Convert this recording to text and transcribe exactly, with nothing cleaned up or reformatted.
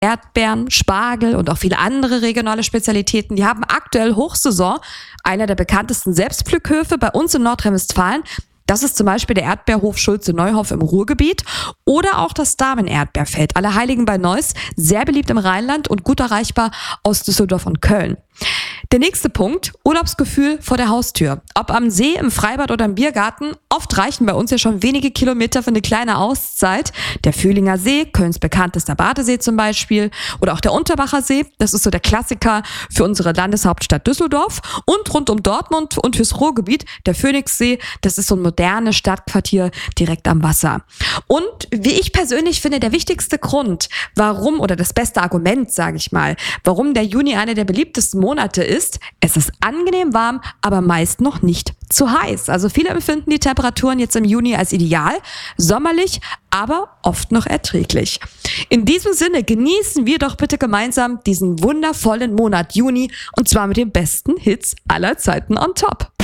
Erdbeeren, Spargel und auch viele andere regionale Spezialitäten, die haben aktuell Hochsaison. Einer der bekanntesten Selbstpflückhöfe bei uns in Nordrhein-Westfalen, das ist zum Beispiel der Erdbeerhof Schulze-Neuhoff im Ruhrgebiet oder auch das Damen-Erdbeerfeld Allerheiligen bei Neuss, sehr beliebt im Rheinland und gut erreichbar aus Düsseldorf und Köln. Der nächste Punkt, Urlaubsgefühl vor der Haustür. Ob am See, im Freibad oder im Biergarten, oft reichen bei uns ja schon wenige Kilometer für eine kleine Auszeit. Der Fühlinger See, Kölns bekanntester Badesee zum Beispiel, oder auch der Unterbacher See, das ist so der Klassiker für unsere Landeshauptstadt Düsseldorf. Und rund um Dortmund und fürs Ruhrgebiet, der Phoenixsee, das ist so ein modernes Stadtquartier direkt am Wasser. Und wie ich persönlich finde, der wichtigste Grund, warum, oder das beste Argument, sage ich mal, warum der Juni einer der beliebtesten Monate ist, es ist angenehm warm, aber meist noch nicht zu heiß. Also viele empfinden die Temperaturen jetzt im Juni als ideal, sommerlich, aber oft noch erträglich. In diesem Sinne genießen wir doch bitte gemeinsam diesen wundervollen Monat Juni und zwar mit den besten Hits aller Zeiten on top.